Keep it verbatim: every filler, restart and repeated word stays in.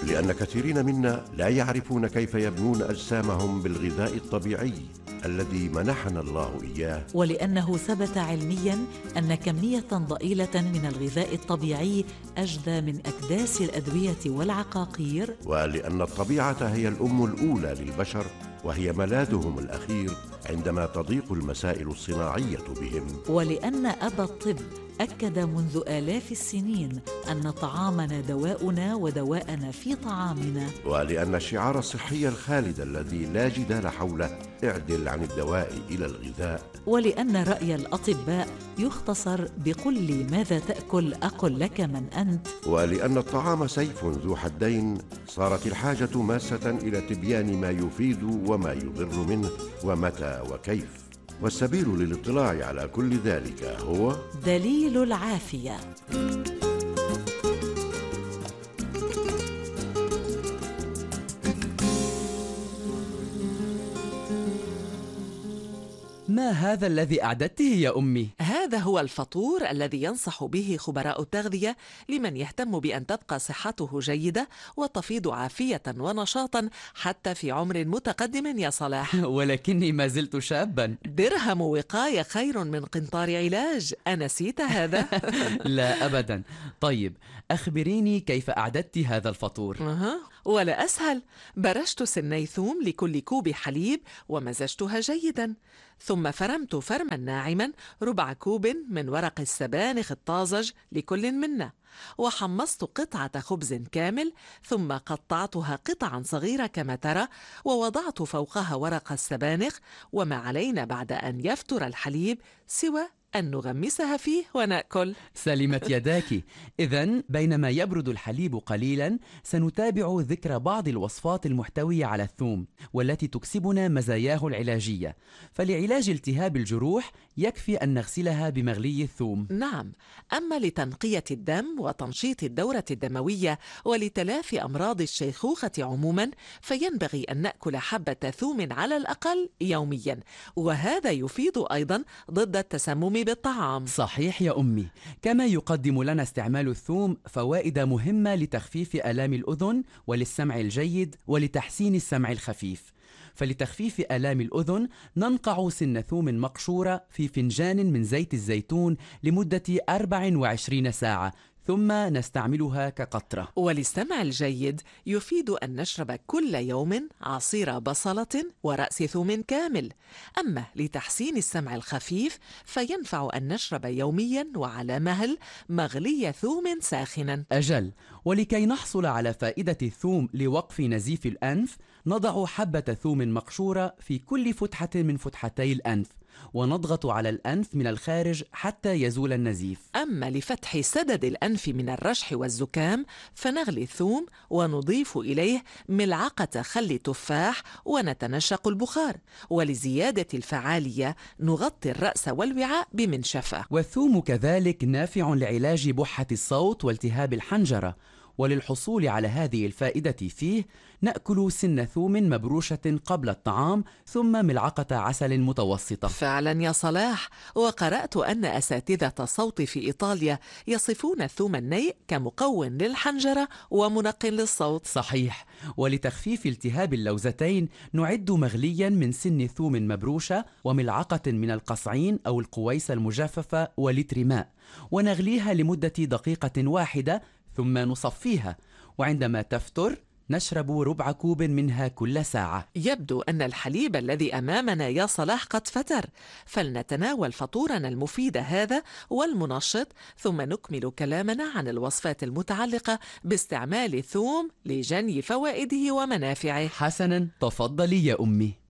لأن كثيرين منا لا يعرفون كيف يبنون أجسامهم بالغذاء الطبيعي الذي منحنا الله إياه، ولأنه ثبت علمياً أن كمية ضئيلة من الغذاء الطبيعي أجدى من أكداس الأدوية والعقاقير، ولأن الطبيعة هي الأم الأولى للبشر وهي ملاذهم الأخير عندما تضيق المسائل الصناعية بهم، ولأن أبا الطب أكد منذ آلاف السنين أن طعامنا دواؤنا ودواءنا في طعامنا، ولأن الشعار الصحي الخالد الذي لا جدال حوله اعدل عن الدواء إلى الغذاء، ولأن رأي الأطباء يختصر بقل لي ماذا تأكل أقل لك من أنت، ولأن الطعام سيف ذو حدين صارت الحاجة ماسة إلى تبيان ما يفيد وما يضر منه ومتى وكيف. والسبيل للاطلاع على كل ذلك هو دليل العافية. ما هذا الذي أعددته يا أمي؟ هذا هو الفطور الذي ينصح به خبراء التغذية لمن يهتم بأن تبقى صحته جيدة وتفيض عافية ونشاطا حتى في عمر متقدم يا صلاح. ولكني ما زلت شابا. درهم وقاية خير من قنطار علاج، أنسيت هذا؟ لا أبدا. طيب أخبريني كيف أعددت هذا الفطور؟ أه. ولا أسهل، برشت سني ثوم لكل كوب حليب ومزجتها جيدا، ثم فرمت فرما ناعما ربع كوب من ورق السبانخ الطازج لكل منا، وحمصت قطعة خبز كامل ثم قطعتها قطعا صغيرة كما ترى، ووضعت فوقها ورق السبانخ، وما علينا بعد أن يفتر الحليب سوى أن نغمسها فيه ونأكل. سلمت يداك. إذن بينما يبرد الحليب قليلا سنتابع ذكر بعض الوصفات المحتوية على الثوم والتي تكسبنا مزاياه العلاجية. فلعلاج التهاب الجروح يكفي أن نغسلها بمغلي الثوم. نعم، أما لتنقية الدم وتنشيط الدورة الدموية ولتلافي أمراض الشيخوخة عموما فينبغي أن نأكل حبة ثوم على الأقل يوميا، وهذا يفيد أيضا ضد التسمم بالطعام. صحيح يا أمي. كما يقدم لنا استعمال الثوم فوائد مهمة لتخفيف آلام الأذن وللسمع الجيد ولتحسين السمع الخفيف. فلتخفيف آلام الأذن ننقع سن ثوم مقشورة في فنجان من زيت الزيتون لمدة أربع وعشرين ساعة ثم نستعملها كقطرة. وللسمع الجيد يفيد أن نشرب كل يوم عصير بصلة ورأس ثوم كامل. أما لتحسين السمع الخفيف فينفع أن نشرب يوميا وعلى مهل مغلي ثوم ساخنا. أجل. ولكي نحصل على فائدة الثوم لوقف نزيف الأنف نضع حبة ثوم مقشورة في كل فتحة من فتحتي الأنف ونضغط على الأنف من الخارج حتى يزول النزيف. أما لفتح سدد الأنف من الرشح والزكام فنغلي الثوم ونضيف إليه ملعقة خل تفاح ونتنشق البخار، ولزيادة الفعالية نغطي الرأس والوعاء بمنشفة. والثوم كذلك نافع لعلاج بحة الصوت والتهاب الحنجرة. وللحصول على هذه الفائدة فيه نأكل سن ثوم مبروشة قبل الطعام ثم ملعقة عسل متوسطة. فعلا يا صلاح، وقرأت أن أساتذة الصوت في إيطاليا يصفون الثوم النيء كمقوٍ للحنجرة ومنق للصوت. صحيح. ولتخفيف التهاب اللوزتين نعد مغليا من سن ثوم مبروشة وملعقة من القصعين أو القويس المجففة ولتر ماء، ونغليها لمدة دقيقة واحدة ثم نصفيها، وعندما تفتر نشرب ربع كوب منها كل ساعة. يبدو أن الحليب الذي أمامنا يا صلاح قد فتر، فلنتناول فطورنا المفيد هذا والمنشط ثم نكمل كلامنا عن الوصفات المتعلقة باستعمال الثوم لجني فوائده ومنافعه. حسنا، تفضلي يا أمي.